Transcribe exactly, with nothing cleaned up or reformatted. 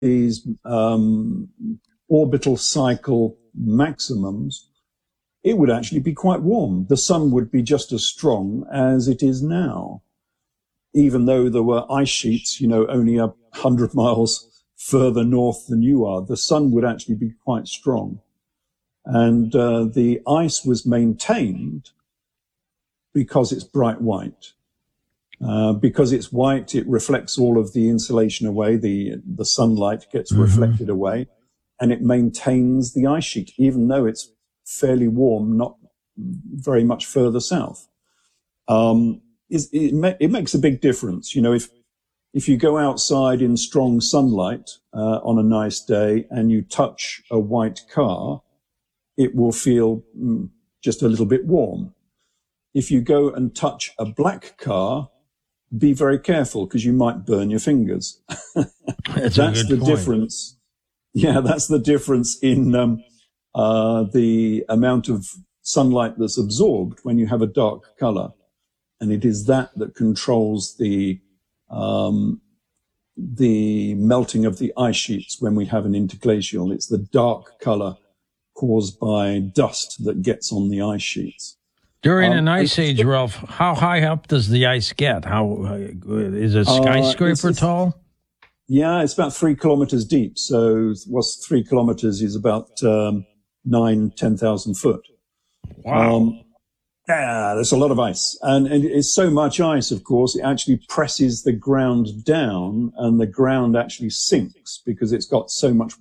these um, orbital cycle maximums, it would actually be quite warm. The sun would be just as strong as it is now, even though there were ice sheets, you know, only a hundred miles further north than you are. The sun would actually be quite strong. And uh, the ice was maintained because it's bright white. Uh, because it's white, it reflects all of the insulation away, the, the sunlight gets mm-hmm. reflected away, and it maintains the ice sheet, even though it's fairly warm, not very much further south. Um, it, it, ma- it makes a big difference. You know, if, if you go outside in strong sunlight uh, on a nice day and you touch a white car, it will feel mm, just a little bit warm. If you go and touch a black car, be very careful because you might burn your fingers. That's, that's the point. difference. Yeah, that's the difference in um, uh, the amount of sunlight that's absorbed when you have a dark color. And it is that that controls the um, the melting of the ice sheets when we have an interglacial. It's the dark color caused by dust that gets on the ice sheets. During um, an ice age, Ralph, how high up does the ice get? How uh, is a skyscraper uh, it's, it's, tall? Yeah, it's about three kilometers deep. So what's three kilometers is about um, nine, ten thousand foot. Wow. Um, yeah, there's a lot of ice. And, and it's so much ice, of course, it actually presses the ground down and the ground actually sinks because it's got so much